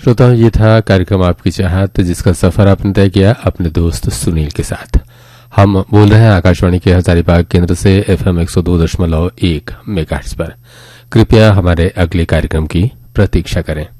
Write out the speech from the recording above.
श्रोताओं, ये था कार्यक्रम आपकी चाहत, जिसका सफर आपने तय किया अपने दोस्त सुनील के साथ। हम बोल रहे हैं आकाशवाणी के हजारीबाग केंद्र से FM 102.1 मेगाहर्ट्ज पर। कृपया हमारे अगले कार्यक्रम की प्रतीक्षा करें।